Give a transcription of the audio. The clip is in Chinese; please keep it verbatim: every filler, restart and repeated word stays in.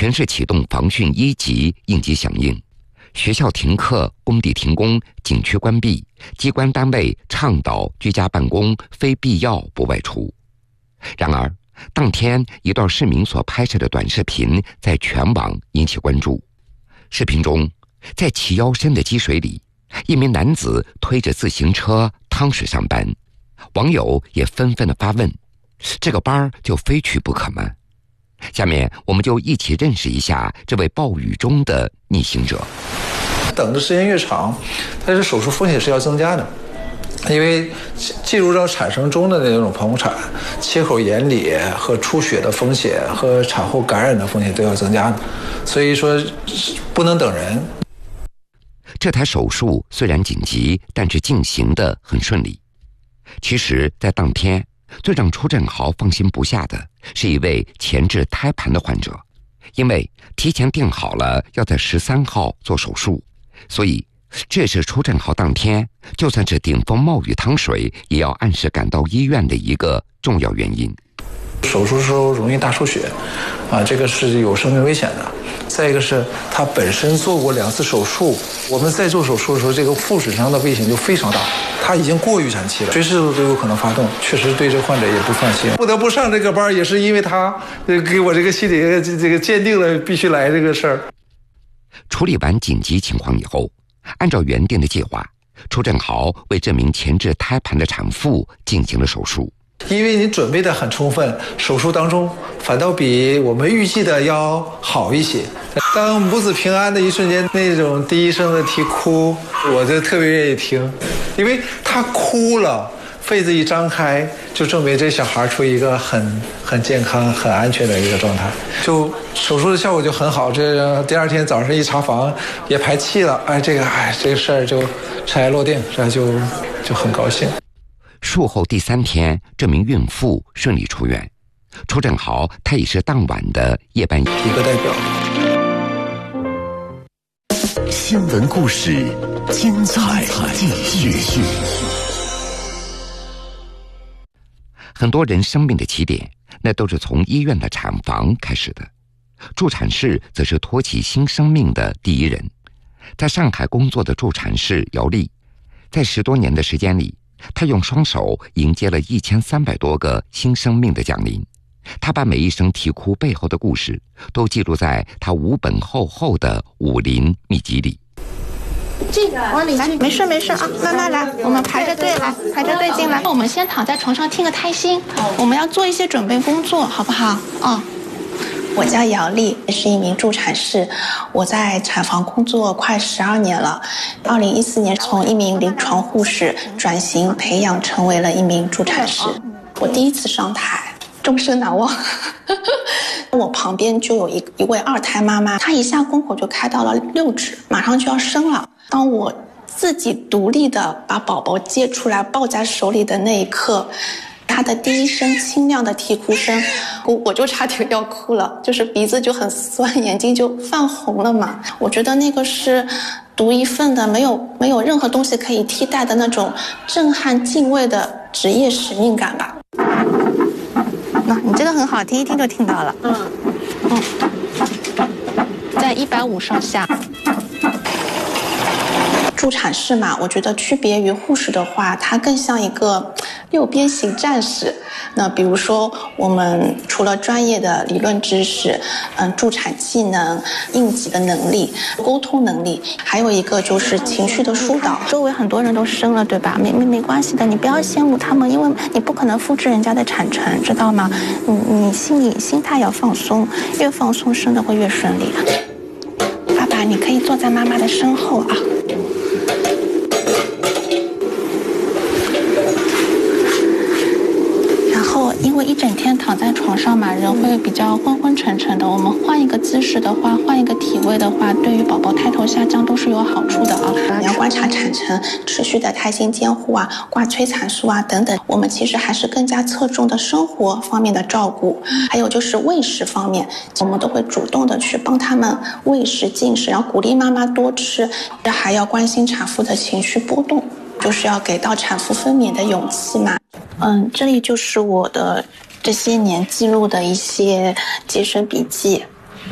全市启动防汛一级应急响应，学校停课，工地停工，景区关闭，机关单位倡导居家办公，非必要不外出。然而，当天一段市民所拍摄的短视频在全网引起关注。视频中，在齐腰深的积水里，一名男子推着自行车趟水上班，网友也纷纷的发问：这个班就非去不可吗？下面我们就一起认识一下这位暴雨中的逆行者。 等的时间越长，它的手术风险是要增加的，因为进入到产生中的那种剖宫产，切口炎裂和出血的风险和产后感染的风险都要增加的，所以说不能等人。 这台手术虽然紧急，但是进行得很顺利。其实，在当天，最让楚振豪放心不下的是一位前置胎盘的患者，因为提前定好了要在十三号做手术，所以这是楚振豪当天就算是顶风冒雨趟水，也要按时赶到医院的一个重要原因。 手术时候容易大出血，啊，这个是有生命危险的。再一个是他本身做过两次手术，我们在做手术的时候，这个副损伤的危险就非常大。他已经过预产期了，随时都有可能发动，确实对这个患者也不放心。不得不上这个班，也是因为他给我这个心理这个鉴定了必须来这个事儿。 处理完紧急情况以后，按照原定的计划，楚振豪为这名前置胎盘的产妇进行了手术。 因为你准备的很充分，手术当中反倒比我们预计的要好一些。当母子平安的一瞬间，那种第一声的啼哭，我就特别愿意听，因为他哭了，肺子一张开，就证明这小孩处于一个很很健康、很安全的一个状态。就手术的效果就很好，这第二天早上一查房也排气了，哎，这个哎这个事儿就尘埃落定，这就就很高兴。 术后第三天，这名孕妇顺利出院。楚振豪他也是当晚的夜班一个代表。 新闻故事，精彩继续。 很多人生命的起点，那都是从医院的产房开始的。助产士则是托起新生命的第一人。在上海工作的助产士姚丽，在十多年的时间里，他用双手迎接了一千三百多个新生命的降临，他把每一声啼哭背后的故事都记录在他五本厚厚的武林秘籍里。 这个往里来，没事没事啊，慢慢来，我们排着队来，排着队进来。我们先躺在床上听个胎心，我们要做一些准备工作，好不好？哦。 我叫姚丽，是一名助产士，我在产房工作快十二年了。二零一四年从一名临床护士转型培养成为了一名助产士。我第一次上台，终身难忘。我旁边就有一一位二胎妈妈，她一下宫口就开到了六指，马上就要生了。当我自己独立的把宝宝接出来抱在手里的那一刻，他的第一声清亮的啼哭声，我我就差点要哭了，就是鼻子就很酸，眼睛就泛红了嘛。我觉得那个是独一份的，没有没有任何东西可以替代的那种震撼敬畏的职业使命感吧。 那你这个很好听，一听就听到了。嗯嗯，在一百五上下。 助产士嘛，我觉得区别于护士的话，它更像一个六边形战士。那比如说，我们除了专业的理论知识，嗯，助产技能、应急的能力、沟通能力，还有一个就是情绪的疏导。 周围很多人都生了，对吧？没没没关系的，你不要羡慕他们，因为你不可能复制人家的产程，知道吗？你你心里心态要放松，越放松生的会越顺利。爸爸，你可以坐在妈妈的身后啊。因为一整天躺在床上嘛，人会比较昏昏沉沉的。我们换一个姿势的话，换一个体位的话，对于宝宝胎头下降都是有好处的啊。 你要观察产程、持续的胎心监护啊、挂催产素啊等等。我们其实还是更加侧重的生活方面的照顾，还有就是喂食方面，我们都会主动的去帮他们喂食进食，然后鼓励妈妈多吃，还要关心产妇的情绪波动，就是要给到产妇分娩的勇气嘛。嗯，这里就是我的这些年记录的一些接生笔记。